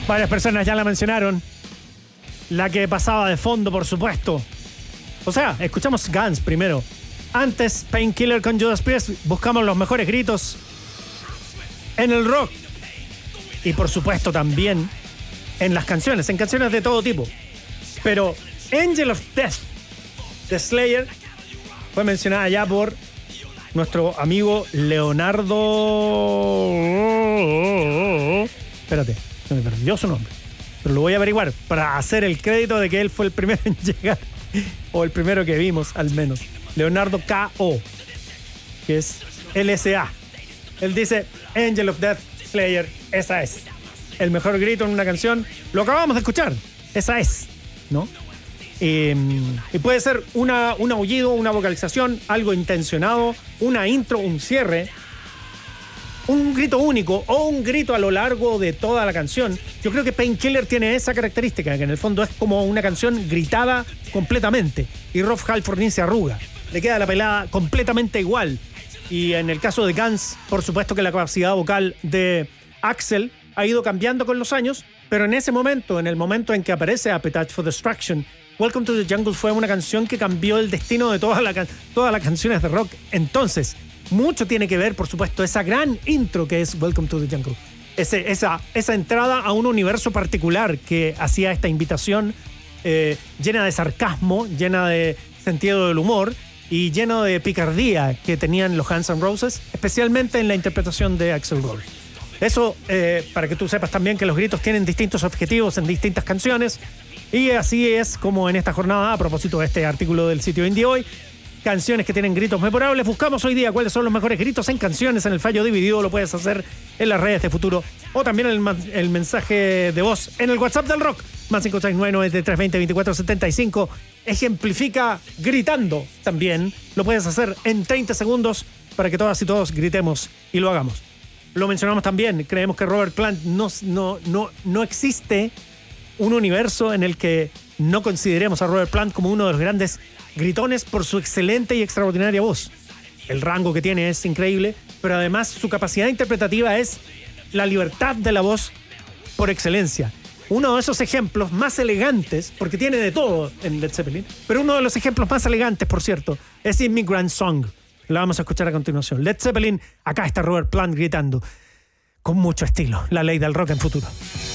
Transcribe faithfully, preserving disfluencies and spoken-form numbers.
Varias personas ya la mencionaron. La que pasaba de fondo, por supuesto. O sea, escuchamos Guns primero. Antes, Painkiller con Judas Priest. Buscamos los mejores gritos en el rock. Y por supuesto también en las canciones, en canciones de todo tipo. Pero Angel of Death de Slayer fue mencionada ya por nuestro amigo Leonardo... Espérate, se me perdió su nombre. Pero lo voy a averiguar para hacer el crédito de que él fue el primero en llegar. O el primero que vimos, al menos. Leonardo K O, que es L S A. Él dice Angel of Death, Slayer, esa es. El mejor grito en una canción. Lo acabamos de escuchar. Esa es, ¿no? Eh, y puede ser una, un aullido, una vocalización, algo intencionado, una intro, un cierre, un grito único o un grito a lo largo de toda la canción. Yo creo que Painkiller tiene esa característica, que en el fondo es como una canción gritada completamente. Y Rob Halford se arruga. Le queda la pelada completamente igual. Y en el caso de Guns, por supuesto que la capacidad vocal de Axl ha ido cambiando con los años, pero en ese momento, en el momento en que aparece Appetite for Destruction, Welcome to the Jungle fue una canción que cambió el destino de todas la, todas las canciones de rock. Entonces, mucho tiene que ver, por supuesto, esa gran intro que es Welcome to the Jungle. Ese, esa, esa entrada a un universo particular que hacía esta invitación eh, llena de sarcasmo, llena de sentido del humor y lleno de picardía que tenían los Guns N' Roses, especialmente en la interpretación de Axl Rose. Eso, eh, para que tú sepas también que los gritos tienen distintos objetivos en distintas canciones. Y así es como en esta jornada, a propósito de este artículo del sitio Indie Hoy, canciones que tienen gritos memorables. Buscamos hoy día cuáles son los mejores gritos en canciones en el fallo dividido. Lo puedes hacer en las redes de Futuro o también el, el mensaje de voz en el WhatsApp del rock. Más cinco seis nueve nueve tres dos cero veinticuatro setenta y cinco. Ejemplifica gritando también. Lo puedes hacer en treinta segundos para que todas y todos gritemos y lo hagamos. Lo mencionamos también. Creemos que Robert Plant no, no, no, no existe un universo en el que no consideremos a Robert Plant como uno de los grandes gritones por su excelente y extraordinaria voz. El rango que tiene es increíble, pero además su capacidad interpretativa es la libertad de la voz por excelencia. Uno de esos ejemplos más elegantes, porque tiene de todo en Led Zeppelin, pero uno de los ejemplos más elegantes, por cierto, es Immigrant Song. La vamos a escuchar a continuación. Led Zeppelin, acá está Robert Plant gritando con mucho estilo. La ley del rock en Futuro.